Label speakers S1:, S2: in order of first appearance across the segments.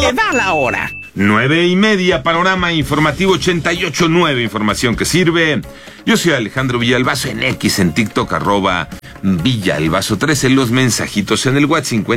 S1: que da la hora.
S2: 9:30, Panorama Informativo 88.9, información que sirve. Yo soy Alejandro Villalbazo, en X, en TikTok, @Villalbazo13, los mensajitos en el WhatsApp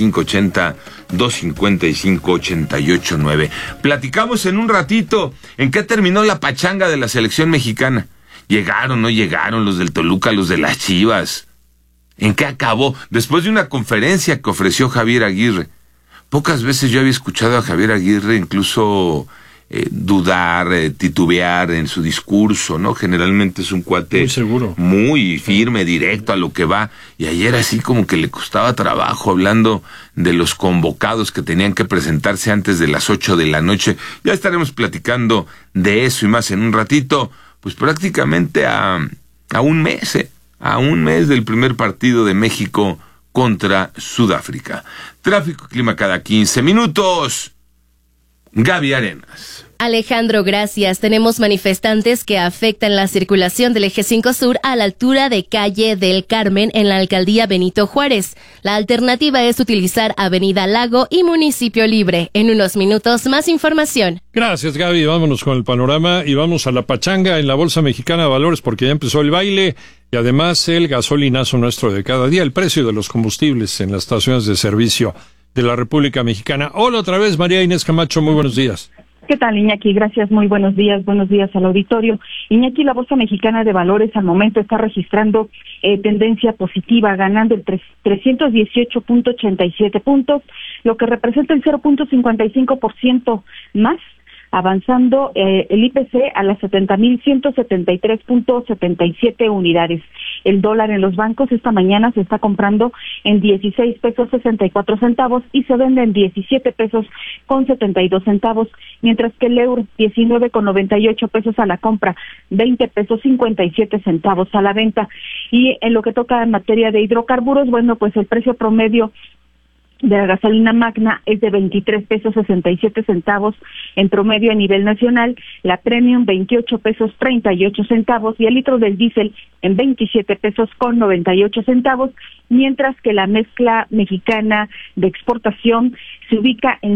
S2: 5580-255-889. Platicamos en un ratito en qué terminó la pachanga de la selección mexicana. ¿Llegaron, no llegaron los del Toluca, los de las Chivas? ¿En qué acabó? Después de una conferencia que ofreció Javier Aguirre. Pocas veces yo había escuchado a Javier Aguirre incluso dudar, titubear en su discurso, ¿no? Generalmente es un cuate
S3: muy seguro,
S2: muy firme, directo a lo que va. Y ayer así como que le costaba trabajo, hablando de los convocados que tenían que presentarse antes de las 8 de la noche. Ya estaremos platicando de eso y más en un ratito. Pues prácticamente a un mes, a un mes del primer partido de México contra Sudáfrica. Tráfico y clima cada 15 minutos. Gaby Arenas.
S4: Alejandro, gracias. Tenemos manifestantes que afectan la circulación del Eje 5 Sur a la altura de Calle del Carmen en la alcaldía Benito Juárez. La alternativa es utilizar Avenida Lago y Municipio Libre. En unos minutos, más información.
S3: Gracias, Gaby. Vámonos con el panorama y vamos a la pachanga en la Bolsa Mexicana de Valores porque ya empezó el baile y además el gasolinazo nuestro de cada día, el precio de los combustibles en las estaciones de servicio de la República Mexicana. Hola otra vez, María Inés Camacho, muy buenos días.
S5: ¿Qué tal, Iñaki? Gracias, muy buenos días al auditorio. Iñaki, la Bolsa Mexicana de Valores al momento está registrando tendencia positiva, ganando el 318.87 puntos, lo que representa el 0.55% más, avanzando el IPC a las 70.173.77 unidades. El dólar en los bancos esta mañana se está comprando en 16 pesos 64 centavos y se vende en 17 pesos con 72 centavos, mientras que el euro 19,98 pesos a la compra, 20 pesos 57 centavos a la venta. Y en lo que toca en materia de hidrocarburos, bueno, pues el precio promedio de la gasolina magna es de 23 pesos 67 centavos en promedio a nivel nacional, la premium 28 pesos 38 centavos y el litro del diésel en 27 pesos con 98 centavos, mientras que la mezcla mexicana de exportación se ubica en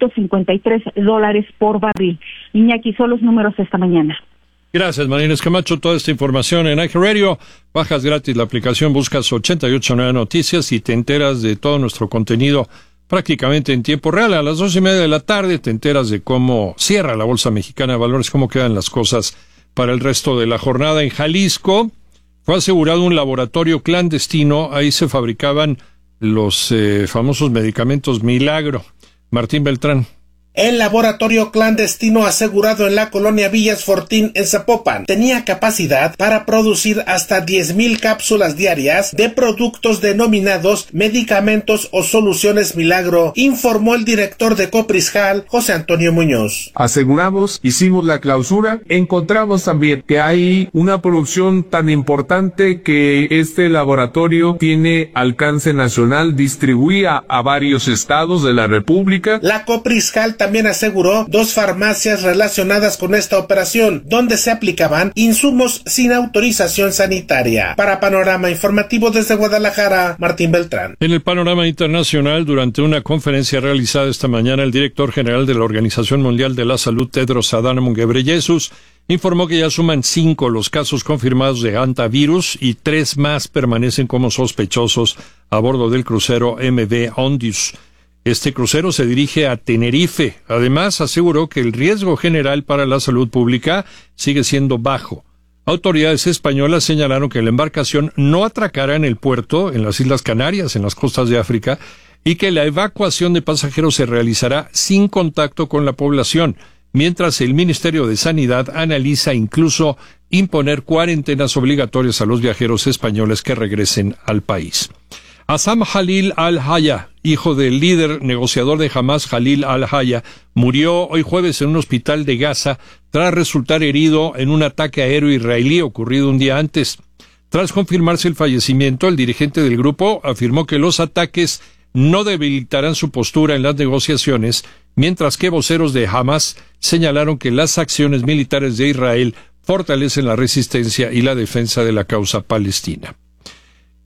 S5: $100.53 por barril. Iñaki, son los números esta mañana.
S3: Gracias, María Inés Camacho. Toda esta información en iHeartRadio. Bajas gratis la aplicación, buscas 889 Noticias y te enteras de todo nuestro contenido prácticamente en tiempo real. A las 2:30 de la tarde te enteras de cómo cierra la Bolsa Mexicana de Valores, cómo quedan las cosas para el resto de la jornada. En Jalisco fue asegurado un laboratorio clandestino. Ahí se fabricaban los famosos medicamentos Milagro. Martín Beltrán.
S6: El laboratorio clandestino asegurado en la colonia Villas Fortín en Zapopan tenía capacidad para producir hasta 10,000 cápsulas diarias de productos denominados medicamentos o soluciones Milagro, informó el director de Coprisjal, José Antonio Muñoz.
S7: Aseguramos, hicimos la clausura, encontramos también que hay una producción tan importante que este laboratorio tiene alcance nacional, distribuía a varios estados de la República.
S6: La Coprisjal también aseguró 2 farmacias relacionadas con esta operación, donde se aplicaban insumos sin autorización sanitaria. Para Panorama Informativo desde Guadalajara, Martín Beltrán.
S3: En el panorama internacional, durante una conferencia realizada esta mañana, el director general de la Organización Mundial de la Salud, Tedros Adhanom Ghebreyesus, informó que ya suman 5 los casos confirmados de hantavirus y 3 más permanecen como sospechosos a bordo del crucero MV Ondas. Este crucero se dirige a Tenerife. Además, aseguró que el riesgo general para la salud pública sigue siendo bajo. Autoridades españolas señalaron que la embarcación no atracará en el puerto, en las Islas Canarias, en las costas de África, y que la evacuación de pasajeros se realizará sin contacto con la población, mientras el Ministerio de Sanidad analiza incluso imponer cuarentenas obligatorias a los viajeros españoles que regresen al país. Assam Jalil al-Haya, hijo del líder negociador de Hamas, Jalil al-Haya, murió hoy jueves en un hospital de Gaza tras resultar herido en un ataque aéreo israelí ocurrido un día antes. Tras confirmarse el fallecimiento, el dirigente del grupo afirmó que los ataques no debilitarán su postura en las negociaciones, mientras que voceros de Hamas señalaron que las acciones militares de Israel fortalecen la resistencia y la defensa de la causa palestina.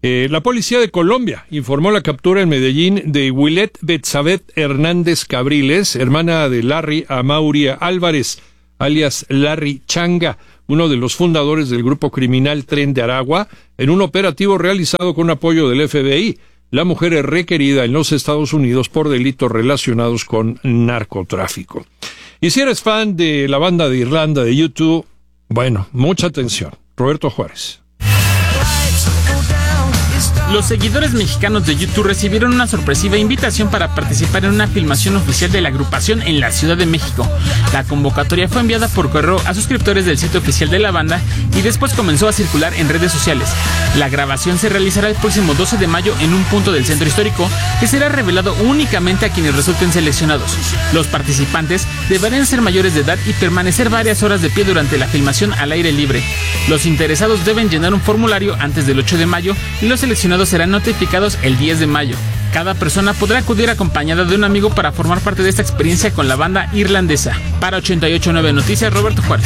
S3: La policía de Colombia informó la captura en Medellín de Wilet Betsabet Hernández Cabriles, hermana de Larry Amaury Álvarez, alias Larry Changa, uno de los fundadores del grupo criminal Tren de Aragua, en un operativo realizado con apoyo del FBI. La mujer es requerida en los Estados Unidos por delitos relacionados con narcotráfico. Y si eres fan de la banda de Irlanda de U2, bueno, mucha atención. Roberto Juárez.
S1: Los seguidores mexicanos de U2 recibieron una sorpresiva invitación para participar en una filmación oficial de la agrupación en la Ciudad de México. La convocatoria fue enviada por correo a suscriptores del sitio oficial de la banda y después comenzó a circular en redes sociales. La grabación se realizará el próximo 12 de mayo en un punto del centro histórico que será revelado únicamente a quienes resulten seleccionados. Los participantes deberán ser mayores de edad y permanecer varias horas de pie durante la filmación al aire libre. Los interesados deben llenar un formulario antes del 8 de mayo y los seleccionados serán notificados el 10 de mayo. Cada persona podrá acudir acompañada de un amigo para formar parte de esta experiencia con la banda irlandesa. Para 88.9 Noticias, Roberto Juárez.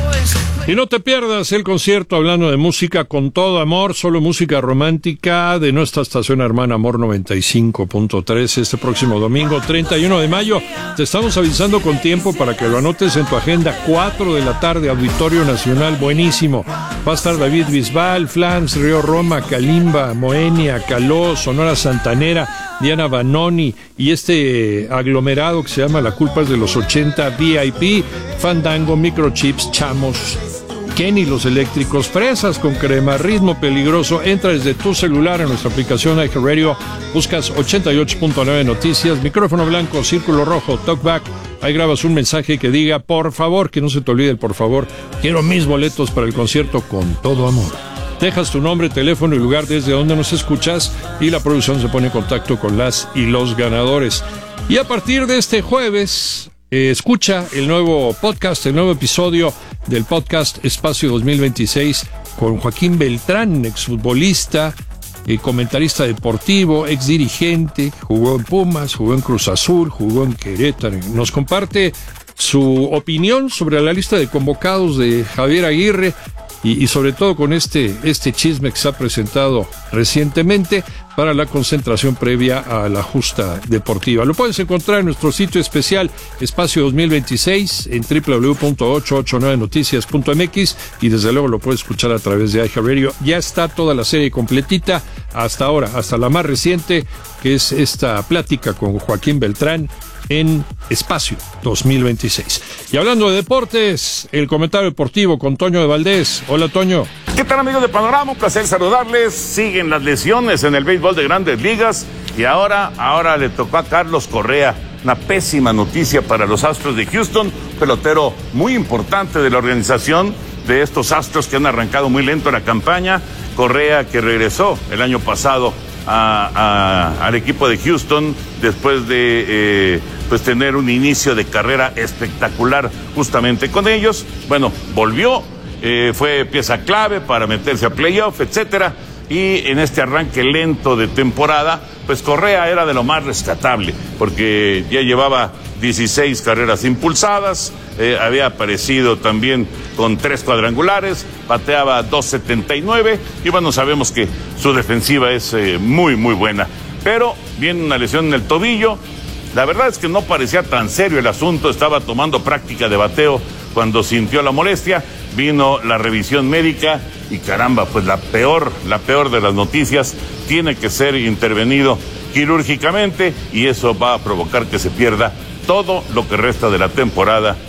S3: Y no te pierdas el concierto hablando de música con todo amor, solo música romántica de nuestra estación hermana Amor 95.3 este próximo domingo 31 de mayo. Te estamos avisando con tiempo para que lo anotes en tu agenda. 4 de la tarde, Auditorio Nacional, buenísimo. Va a estar David Bisbal, Flans, Río Roma, Kalimba, Moenia, Caló, Sonora Santanera, Diana Vanoni y este aglomerado que se llama La Culpa es de los 80, VIP, Fandango, Microchips, Chamos, Kenny Los Eléctricos, Fresas con Crema, Ritmo Peligroso. Entra desde tu celular en nuestra aplicación iHeartRadio, buscas 88.9 Noticias, micrófono blanco, círculo rojo, talkback. Ahí grabas un mensaje que diga, por favor, que no se te olvide el por favor, quiero mis boletos para el concierto con todo amor. Dejas tu nombre, teléfono y lugar desde donde nos escuchas y la producción se pone en contacto con las y los ganadores. Y a partir de este jueves, escucha el nuevo podcast, el nuevo episodio del podcast Espacio 2026 con Joaquín Beltrán, exfutbolista, comentarista deportivo, exdirigente, jugó en Pumas, jugó en Cruz Azul, jugó en Querétaro. Nos comparte su opinión sobre la lista de convocados de Javier Aguirre y sobre todo con este chisme que se ha presentado recientemente para la concentración previa a la justa deportiva. Lo puedes encontrar en nuestro sitio especial Espacio 2026 en www.889noticias.mx y desde luego lo puedes escuchar a través de iHeartRadio. Ya está toda la serie completita hasta ahora, hasta la más reciente, que es esta plática con Joaquín Beltrán en Espacio 2026. Y hablando de deportes, el comentario deportivo con Toño de Valdés. Hola, Toño.
S8: ¿Qué tal, amigos de Panorama? Un placer saludarles. Siguen las lesiones en el béisbol de Grandes Ligas y ahora le tocó a Carlos Correa. Una pésima noticia para los Astros de Houston, pelotero muy importante de la organización de estos Astros que han arrancado muy lento la campaña. Correa, que regresó el año pasado al equipo de Houston después de tener un inicio de carrera espectacular justamente con ellos. Bueno, volvió, fue pieza clave para meterse a playoff, etcétera. Y en este arranque lento de temporada, pues Correa era de lo más rescatable, porque ya llevaba 16 carreras impulsadas, había aparecido también con 3 cuadrangulares, bateaba 2.79 y bueno, sabemos que su defensiva es muy buena, pero viene una lesión en el tobillo. La verdad es que no parecía tan serio el asunto, estaba tomando práctica de bateo cuando sintió la molestia, vino la revisión médica y caramba, pues la peor de las noticias, tiene que ser intervenido quirúrgicamente y eso va a provocar que se pierda todo lo que resta de la temporada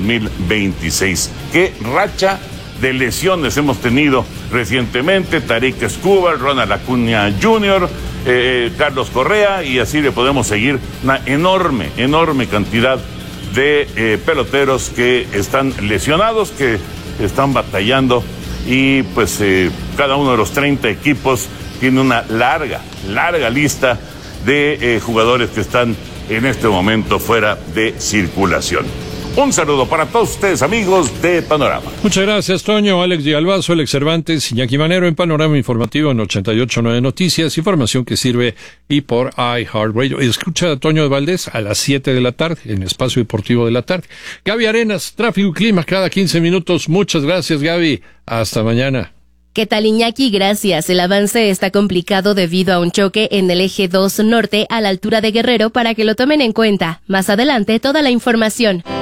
S8: 2026. ¿Qué racha de lesiones hemos tenido recientemente? Tarik Skubal, Ronald Acuña Jr., Carlos Correa, y así le podemos seguir una enorme cantidad de peloteros que están lesionados, que están batallando y pues cada uno de los 30 equipos tiene una larga lista de jugadores que están en este momento fuera de circulación. Un saludo para todos ustedes, amigos de Panorama.
S3: Muchas gracias, Toño. Alex Villalbazo, Alex Cervantes, Iñaki Manero en Panorama Informativo en 88.9 Noticias, información que sirve y por iHeartRadio. Escucha a Toño de Valdés a las 7 de la tarde en Espacio Deportivo de la tarde. Gaby Arenas, Tráfico y Clima cada 15 minutos. Muchas gracias, Gaby. Hasta mañana.
S4: ¿Qué tal, Iñaki? Gracias. El avance está complicado debido a un choque en el eje 2 norte a la altura de Guerrero para que lo tomen en cuenta. Más adelante, toda la información.